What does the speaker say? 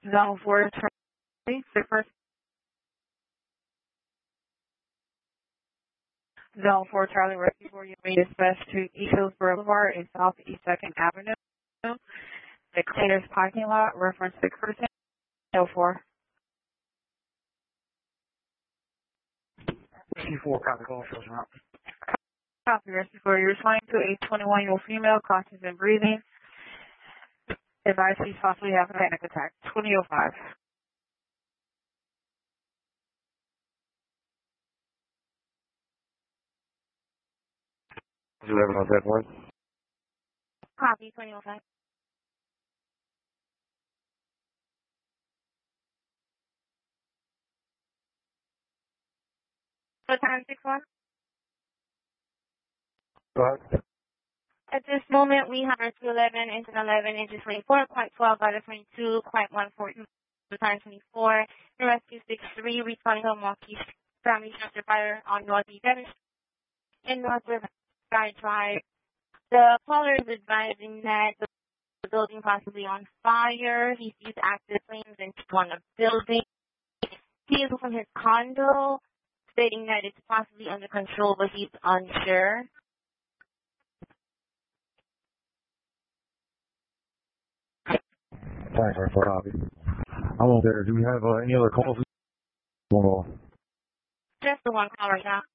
Zone 4, Charlie, first. Zone 4, Charlie, rescue for you may dispatch to East Hills Boulevard and Southeast 2nd Avenue. The Cleaners parking lot, reference to Curtin, 04. C4, copy, call, shows route. Copy, rescue for you. Responding to a 21-year-old female, conscious and breathing. Advice she's possibly having a panic attack. 2005. Do you have on that one? Copy, 2005. What time, 6-1? Go ahead. At this moment, we have 211 into 11 inches 24, quite 12 out of 22, quite 114 times 24. The rescue 6-3, responding to a Milwaukee family shelter fire on Northeast Dennis in North Riverside Drive. The caller is advising that the building possibly on fire. He's used active flames into one of the buildings. He is from his condo, stating that it's possibly under control, but he's unsure. Thanks for copy. I'm on there. Do we have any other calls? Just the one call right now.